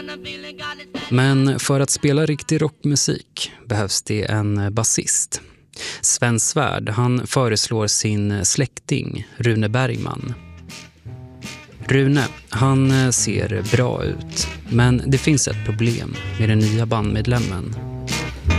Men för att spela riktig rockmusik behövs det en basist. Sven Svärd, han föreslår sin släkting Rune Bergman. Rune, han ser bra ut, men det finns ett problem med den nya bandmedlemmen.